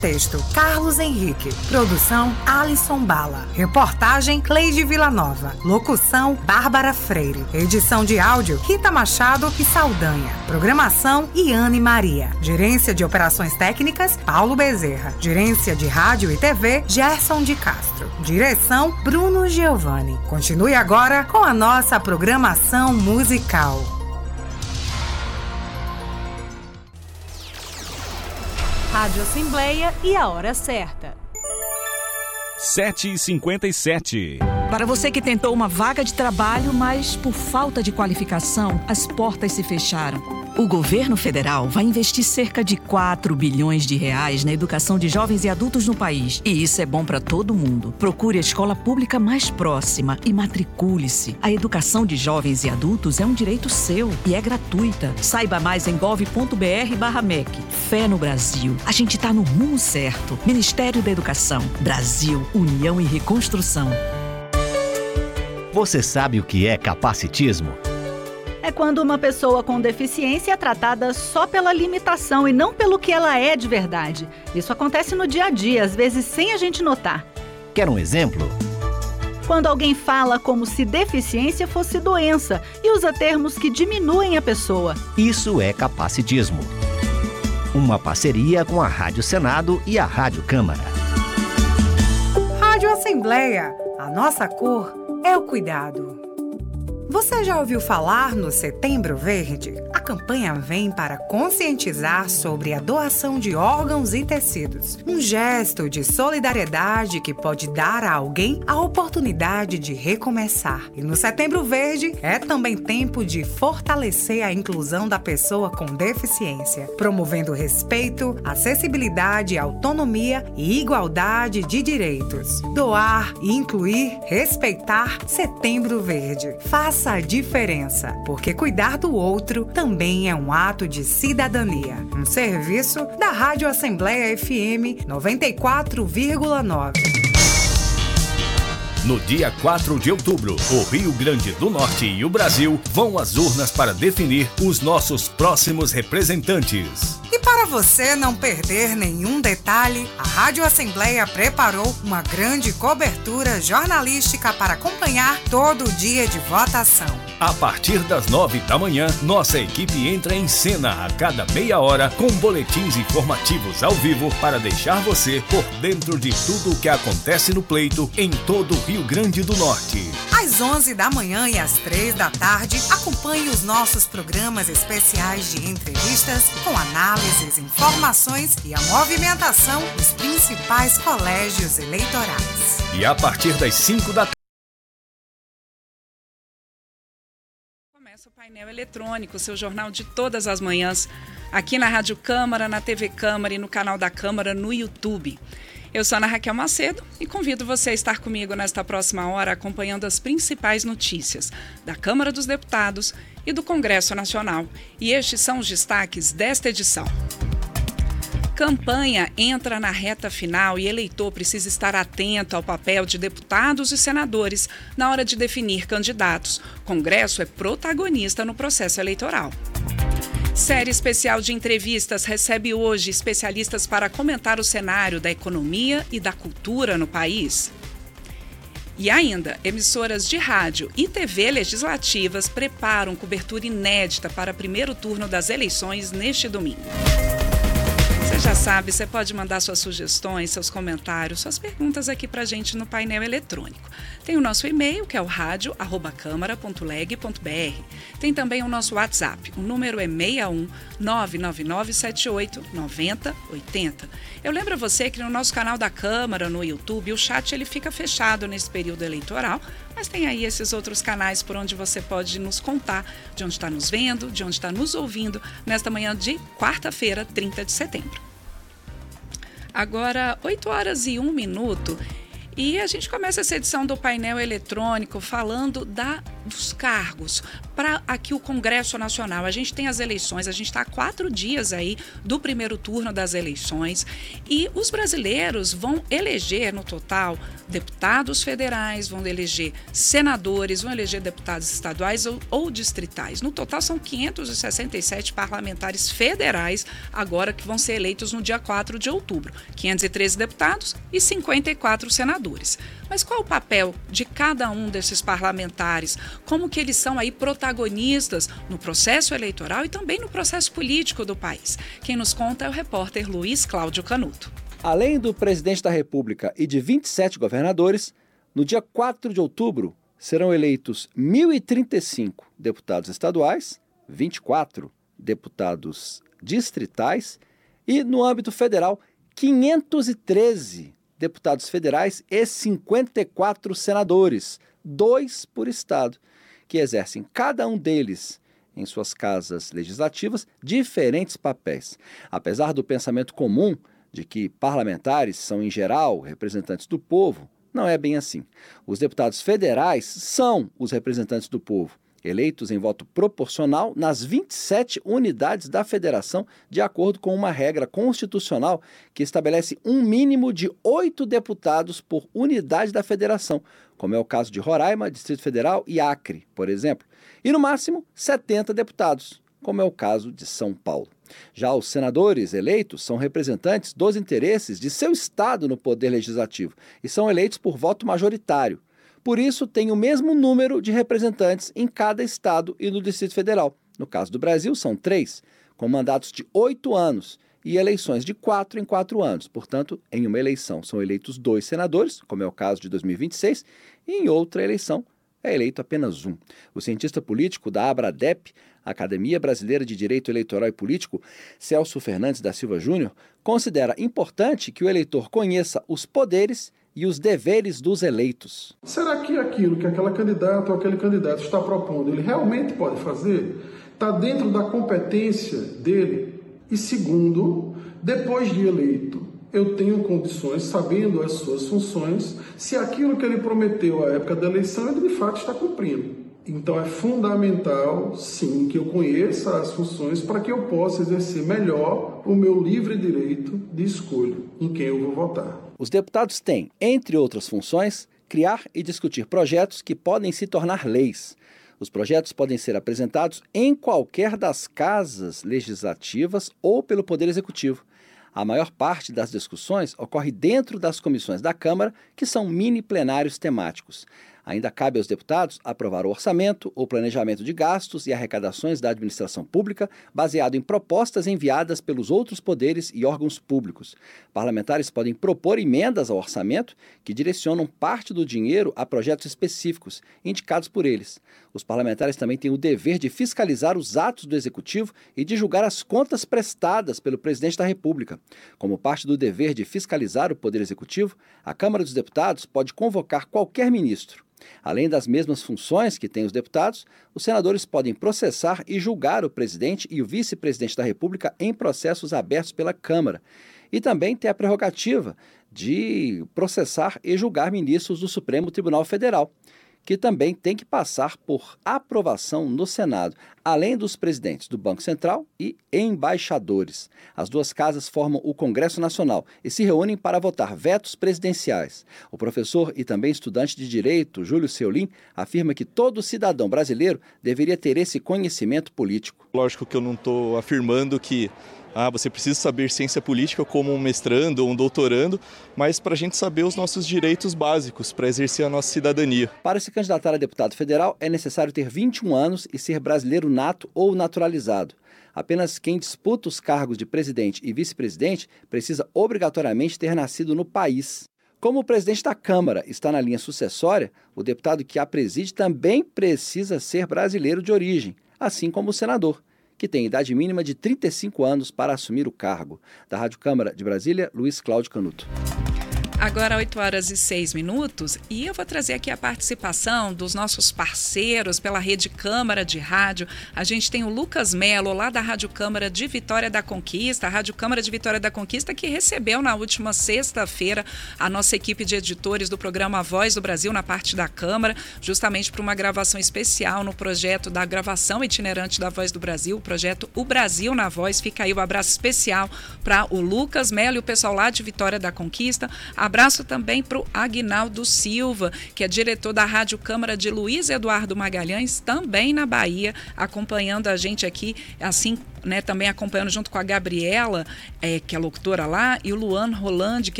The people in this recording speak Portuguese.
Texto, Carlos Henrique. Produção, Alisson Bala. Reportagem, Cleide Villanova. Locução, Bárbara Freire. Edição de áudio, Rita Machado e Saldanha. Programação, Iane Maria. Gerência de Operações Técnicas, Paulo Bezerra. Gerência de Rádio e TV, Gerson de Castro. Direção, Bruno Giovanni. Continue agora com a nossa programação musical. Rádio Assembleia e a hora certa. 7h57. Para você que tentou uma vaga de trabalho, mas por falta de qualificação, as portas se fecharam. O governo federal vai investir cerca de 4 bilhões de reais na educação de jovens e adultos no país. E isso é bom para todo mundo. Procure a escola pública mais próxima e matricule-se. A educação de jovens e adultos é um direito seu e é gratuita. Saiba mais em gov.br/MEC. Fé no Brasil. A gente está no rumo certo. Ministério da Educação. Brasil, União e Reconstrução. Você sabe o que é capacitismo? É quando uma pessoa com deficiência é tratada só pela limitação e não pelo que ela é de verdade. Isso acontece no dia a dia, às vezes sem a gente notar. Quer um exemplo? Quando alguém fala como se deficiência fosse doença e usa termos que diminuem a pessoa. Isso é capacitismo. Uma parceria com a Rádio Senado e a Rádio Câmara. Rádio Assembleia. A nossa cor é o cuidado. Você já ouviu falar no Setembro Verde? A campanha vem para conscientizar sobre a doação de órgãos e tecidos. Um gesto de solidariedade que pode dar a alguém a oportunidade de recomeçar. E no Setembro Verde é também tempo de fortalecer a inclusão da pessoa com deficiência, promovendo respeito, acessibilidade, autonomia e igualdade de direitos. Doar e incluir, respeitar Setembro Verde. Faça a diferença, porque cuidar do outro também é um ato de cidadania. Um serviço da Rádio Assembleia FM 94,9. No dia 4 de outubro, o Rio Grande do Norte e o Brasil vão às urnas para definir os nossos próximos representantes. E para você não perder nenhum detalhe, a Rádio Assembleia preparou uma grande cobertura jornalística para acompanhar todo o dia de votação. A partir das 9 da manhã, nossa equipe entra em cena a cada meia hora com boletins informativos ao vivo para deixar você por dentro de tudo o que acontece no pleito em todo o Rio Grande do Norte. Às 11 da manhã e às 3 da tarde, acompanhe os nossos programas especiais de entrevistas com análises, informações e a movimentação dos principais colégios eleitorais. E a partir das 5 da tarde, começa o Painel Eletrônico, seu jornal de todas as manhãs, aqui na Rádio Câmara, na TV Câmara e no canal da Câmara no YouTube. Eu sou Ana Raquel Macedo e convido você a estar comigo nesta próxima hora acompanhando as principais notícias da Câmara dos Deputados e do Congresso Nacional. E estes são os destaques desta edição. Campanha entra na reta final e eleitor precisa estar atento ao papel de deputados e senadores na hora de definir candidatos. Congresso é protagonista no processo eleitoral. Série especial de entrevistas recebe hoje especialistas para comentar o cenário da economia e da cultura no país. E ainda, emissoras de rádio e TV legislativas preparam cobertura inédita para o primeiro turno das eleições neste domingo. Você já sabe, você pode mandar suas sugestões, seus comentários, suas perguntas aqui pra gente no painel eletrônico. Tem o nosso e-mail, que é o radio@câmara.leg.br. Tem também o nosso WhatsApp. O número é 61 99978 9080. Eu lembro a você que no nosso canal da Câmara, no YouTube, o chat ele fica fechado nesse período eleitoral, mas tem aí esses outros canais por onde você pode nos contar de onde está nos vendo, de onde está nos ouvindo, nesta manhã de quarta-feira, 30 de setembro. Agora, 8h01, e a gente começa essa edição do painel eletrônico falando da dos cargos para aqui o Congresso Nacional. A gente tem as eleições, a gente está há 4 dias aí do primeiro turno das eleições e os brasileiros vão eleger no total deputados federais, vão eleger senadores, vão eleger deputados estaduais ou distritais. No total são 567 parlamentares federais agora que vão ser eleitos no dia 4 de outubro. 513 deputados e 54 senadores. Mas qual o papel de cada um desses parlamentares? Como que eles são aí protagonistas no processo eleitoral e também no processo político do país? Quem nos conta é o repórter Luiz Cláudio Canuto. Além do presidente da República e de 27 governadores, no dia 4 de outubro serão eleitos 1.035 deputados estaduais, 24 deputados distritais e, no âmbito federal, 513 deputados federais e 54 senadores, 2 por estado, que exercem cada um deles em suas casas legislativas diferentes papéis. Apesar do pensamento comum de que parlamentares são, em geral, representantes do povo, não é bem assim. Os deputados federais são os representantes do povo, eleitos em voto proporcional nas 27 unidades da federação, de acordo com uma regra constitucional que estabelece um mínimo de 8 deputados por unidade da federação, como é o caso de Roraima, Distrito Federal e Acre, por exemplo, e no máximo 70 deputados, como é o caso de São Paulo. Já os senadores eleitos são representantes dos interesses de seu estado no poder legislativo e são eleitos por voto majoritário. Por isso, tem o mesmo número de representantes em cada estado e no Distrito Federal. No caso do Brasil, são 3, com mandatos de 8 anos e eleições de 4 em 4 anos. Portanto, em uma eleição são eleitos 2 senadores, como é o caso de 2026, e em outra eleição é eleito apenas 1. O cientista político da Abradep, Academia Brasileira de Direito Eleitoral e Político, Celso Fernandes da Silva Júnior, considera importante que o eleitor conheça os poderes e os deveres dos eleitos. Será que aquilo que aquela candidata ou aquele candidato está propondo, ele realmente pode fazer? Está dentro da competência dele? E segundo, depois de eleito, eu tenho condições, sabendo as suas funções, se aquilo que ele prometeu à época da eleição, ele de fato está cumprindo. Então é fundamental, sim, que eu conheça as funções para que eu possa exercer melhor o meu livre direito de escolha em quem eu vou votar. Os deputados têm, entre outras funções, criar e discutir projetos que podem se tornar leis. Os projetos podem ser apresentados em qualquer das casas legislativas ou pelo Poder Executivo. A maior parte das discussões ocorre dentro das comissões da Câmara, que são mini plenários temáticos. Ainda cabe aos deputados aprovar o orçamento, o planejamento de gastos e arrecadações da administração pública, baseado em propostas enviadas pelos outros poderes e órgãos públicos. Parlamentares podem propor emendas ao orçamento que direcionam parte do dinheiro a projetos específicos, indicados por eles. Os parlamentares também têm o dever de fiscalizar os atos do Executivo e de julgar as contas prestadas pelo presidente da República. Como parte do dever de fiscalizar o Poder Executivo, a Câmara dos Deputados pode convocar qualquer ministro. Além das mesmas funções que têm os deputados, os senadores podem processar e julgar o presidente e o vice-presidente da República em processos abertos pela Câmara. E também tem a prerrogativa de processar e julgar ministros do Supremo Tribunal Federal, que também tem que passar por aprovação no Senado, além dos presidentes do Banco Central e embaixadores. As duas casas formam o Congresso Nacional e se reúnem para votar vetos presidenciais. O professor e também estudante de Direito, Júlio Seulin, afirma que todo cidadão brasileiro deveria ter esse conhecimento político. Lógico que eu não estou afirmando que você precisa saber ciência política como um mestrando ou um doutorando, mas para a gente saber os nossos direitos básicos, para exercer a nossa cidadania. Para se candidatar a deputado federal, é necessário ter 21 anos e ser brasileiro nato ou naturalizado. Apenas quem disputa os cargos de presidente e vice-presidente precisa obrigatoriamente ter nascido no país. Como o presidente da Câmara está na linha sucessória, o deputado que a preside também precisa ser brasileiro de origem, assim como o senador, que tem idade mínima de 35 anos para assumir o cargo. Da Rádio Câmara de Brasília, Luiz Cláudio Canuto. Agora 8h06 e eu vou trazer aqui a participação dos nossos parceiros pela Rede Câmara de Rádio. A gente tem o Lucas Melo, lá da Rádio Câmara de Vitória da Conquista, a Rádio Câmara de Vitória da Conquista, que recebeu na última sexta-feira a nossa equipe de editores do programa Voz do Brasil na parte da Câmara, justamente para uma gravação especial no projeto da gravação itinerante da Voz do Brasil, o projeto O Brasil na Voz. Fica aí o abraço especial para o Lucas Melo e o pessoal lá de Vitória da Conquista. Abraço também para o Aguinaldo Silva, que é diretor da Rádio Câmara de Luiz Eduardo Magalhães, também na Bahia, acompanhando a gente aqui, assim, né, também acompanhando junto com a Gabriela, que é locutora lá, e o Luan Rolandi, que